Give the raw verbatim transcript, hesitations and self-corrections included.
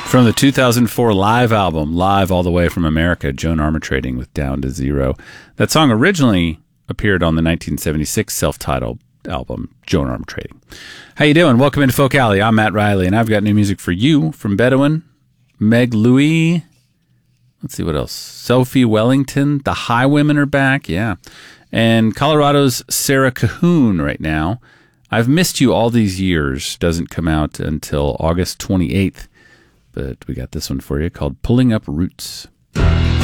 From the two thousand four live album, Live All the Way from America, Joan Armatrading with Down to Zero. That song originally appeared on the nineteen seventy-six self-titled album, Joan Armatrading. How you doing? Welcome into Folk Alley. I'm Matt Riley, and I've got new music for you from Bedouin, Meg Louie. Let's see what else. Sophie Wellington. The Highwomen are back, yeah. And Colorado's Sarah Cahoon right now. I've Missed You All These Years doesn't come out until August twenty-eighth. But we got this one for you called Pulling Up Roots.